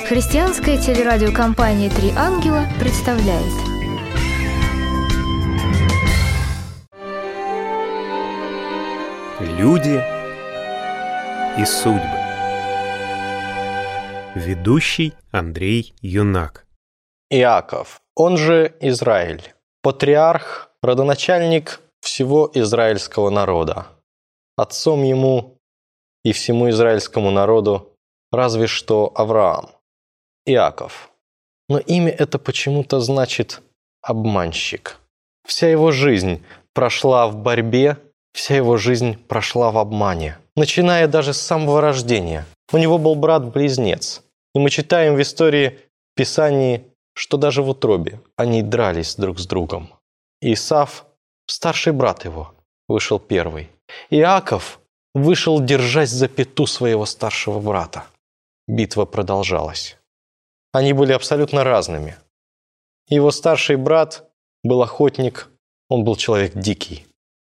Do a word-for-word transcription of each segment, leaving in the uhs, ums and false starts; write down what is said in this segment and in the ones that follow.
Христианская телерадиокомпания «Три ангела» представляет. Люди и судьбы. Ведущий Андрей Юнак. Иаков, он же Израиль, патриарх, родоначальник всего израильского народа. Отцом ему и всему израильскому народу разве что Авраам. Иаков. Но имя это почему-то значит «обманщик». Вся его жизнь прошла в борьбе, вся его жизнь прошла в обмане, начиная даже с самого рождения. У него был брат-близнец, и мы читаем в истории в Писании, что даже в утробе они дрались друг с другом. Исав, старший брат его, вышел первый. Иаков вышел, держась за пяту своего старшего брата. Битва продолжалась. Они были абсолютно разными. Его старший брат был охотник, он был человек дикий.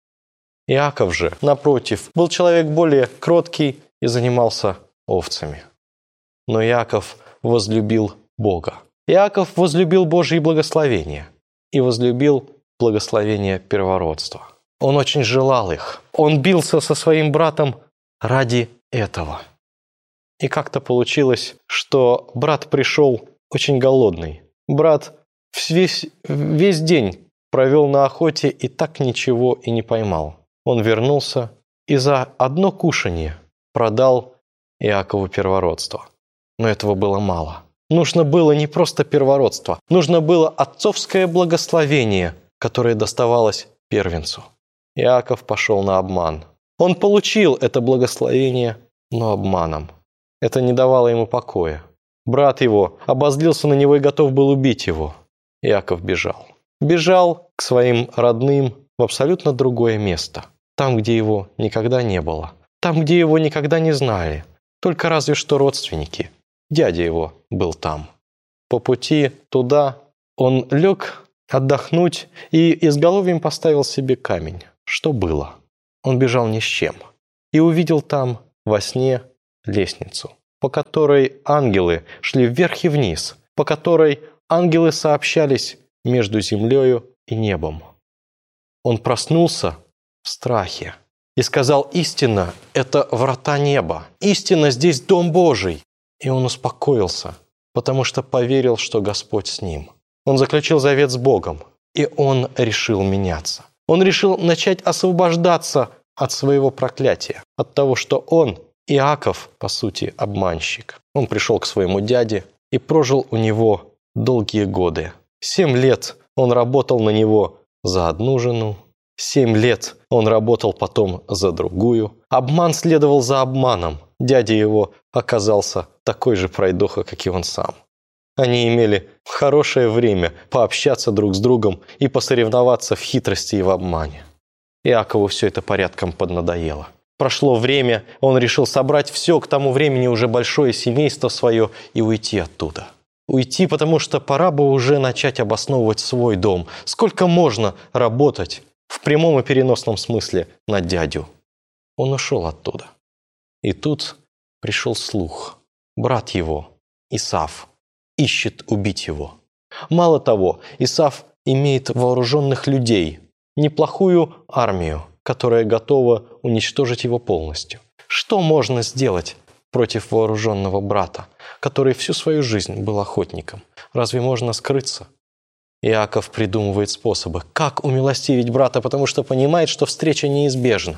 Иаков же, напротив, был человек более кроткий и занимался овцами. Но Иаков возлюбил Бога. Иаков возлюбил Божьи благословения и возлюбил благословение первородства. Он очень желал их. Он бился со своим братом ради этого. И как-то получилось, что брат пришел очень голодный. Брат весь, весь день провел на охоте и так ничего и не поймал. Он вернулся и за одно кушанье продал Иакову первородство. Но этого было мало. Нужно было не просто первородство, нужно было отцовское благословение, которое доставалось первенцу. Иаков пошел на обман. Он получил это благословение, но обманом. Это не давало ему покоя. Брат его обозлился на него и готов был убить его. Иаков бежал. Бежал к своим родным в абсолютно другое место. Там, где его никогда не было. Там, где его никогда не знали. Только разве что родственники. Дядя его был там. По пути туда он лег отдохнуть и изголовьем поставил себе камень. Что было? Он бежал ни с чем. И увидел там во сне лестницу, по которой ангелы шли вверх и вниз, по которой ангелы сообщались между землею и небом. Он проснулся в страхе и сказал: «Истинно, это врата неба, истинно, здесь Дом Божий». И он успокоился, потому что поверил, что Господь с ним. Он заключил завет с Богом, и он решил меняться. Он решил начать освобождаться от своего проклятия, от того, что он, Иаков, по сути, обманщик. Он пришел к своему дяде и прожил у него долгие годы. Семь лет он работал на него за одну жену, семь лет он работал потом за другую. Обман следовал за обманом. Дядя его оказался такой же пройдоха, как и он сам. Они имели хорошее время пообщаться друг с другом и посоревноваться в хитрости и в обмане. Иакову все это порядком поднадоело. Прошло время, он решил собрать все, к тому времени уже большое семейство свое, и уйти оттуда. Уйти, потому что пора бы уже начать обосновывать свой дом. Сколько можно работать в прямом и переносном смысле на дядю? Он ушел оттуда. И тут пришел слух. Брат его, Исав, ищет убить его. Мало того, Исав имеет вооруженных людей, неплохую армию, которая готова уничтожить его полностью. Что можно сделать против вооруженного брата, который всю свою жизнь был охотником? Разве можно скрыться? Иаков придумывает способы, как умилостивить брата, потому что понимает, что встреча неизбежна.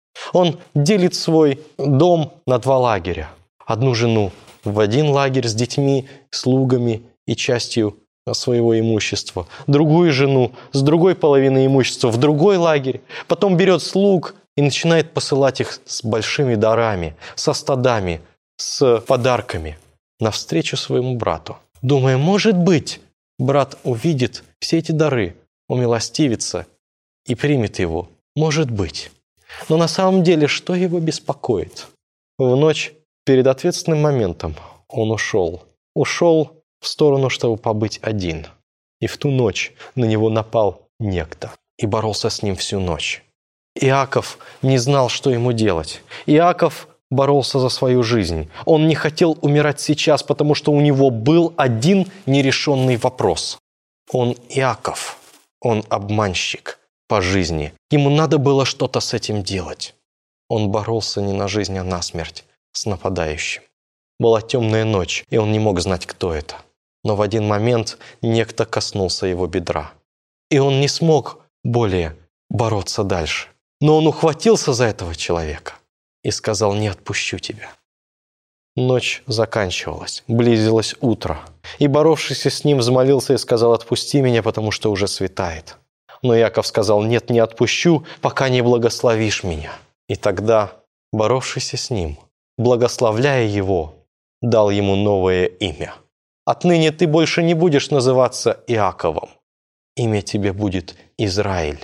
Он делит свой дом на два лагеря. Одну жену в один лагерь с детьми, слугами и частью своего имущества. Другую жену с другой половиной имущества в другой лагерь. Потом берет слуг и начинает посылать их с большими дарами, со стадами, с подарками навстречу своему брату. Думая, может быть, брат увидит все эти дары, умилостивится и примет его. Может быть. Но на самом деле, что его беспокоит? В ночь перед ответственным моментом он ушел. Ушел в сторону, чтобы побыть один. И в ту ночь на него напал некто и боролся с ним всю ночь. Иаков не знал, что ему делать. Иаков боролся за свою жизнь. Он не хотел умирать сейчас, потому что у него был один нерешенный вопрос. Он Иаков, он обманщик по жизни. Ему надо было что-то с этим делать. Он боролся не на жизнь, а на смерть с нападающим. Была темная ночь, и он не мог знать, кто это. Но в один момент некто коснулся его бедра. И он не смог более бороться дальше. Но он ухватился за этого человека и сказал: «Не отпущу тебя». Ночь заканчивалась, близилось утро. И боровшийся с ним взмолился и сказал: «Отпусти меня, потому что уже светает». Но Иаков сказал: «Нет, не отпущу, пока не благословишь меня». И тогда боровшийся с ним, благословляя его, дал ему новое имя. «Отныне ты больше не будешь называться Иаковом. Имя тебе будет Израиль.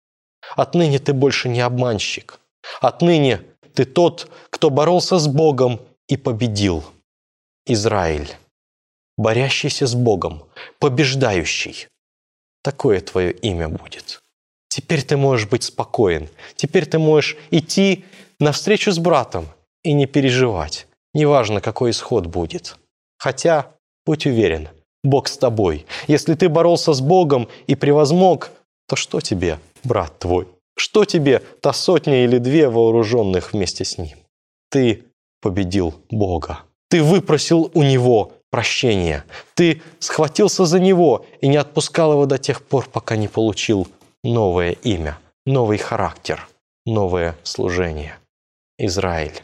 Отныне ты больше не обманщик. Отныне ты тот, кто боролся с Богом и победил. Израиль, борящийся с Богом, побеждающий. Такое твое имя будет. Теперь ты можешь быть спокоен. Теперь ты можешь идти навстречу с братом и не переживать. Неважно, какой исход будет. Хотя, будь уверен, Бог с тобой. Если ты боролся с Богом и превозмог, то что тебе, брат твой? Что тебе та сотня или две вооруженных вместе с ним? Ты победил Бога. Ты выпросил у Него прощения. Ты схватился за Него и не отпускал Его до тех пор, пока не получил новое имя, новый характер, новое служение. Израиль.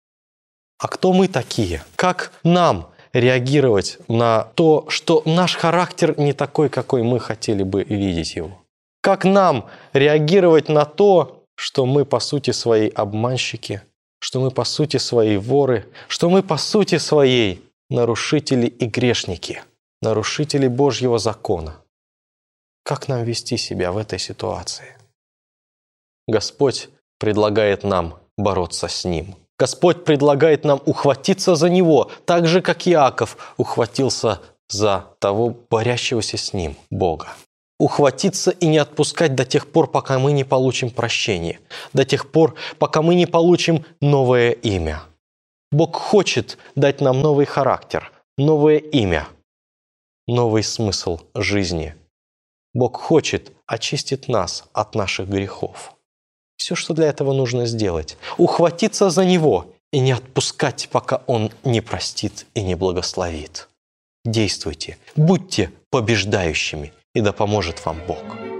А кто мы такие? Как нам реагировать на то, что наш характер не такой, какой мы хотели бы видеть его? Как нам реагировать на то, что мы по сути своей обманщики, что мы по сути своей воры, что мы по сути своей нарушители и грешники, нарушители Божьего закона? Как нам вести себя в этой ситуации? Господь предлагает нам бороться с Ним. Господь предлагает нам ухватиться за Него, так же, как Иаков ухватился за того борящегося с Ним Бога. Ухватиться и не отпускать до тех пор, пока мы не получим прощение, до тех пор, пока мы не получим новое имя. Бог хочет дать нам новый характер, новое имя, новый смысл жизни. Бог хочет очистить нас от наших грехов. Все, что для этого нужно сделать – ухватиться за Него и не отпускать, пока Он не простит и не благословит. Действуйте, будьте побеждающими, и да поможет вам Бог.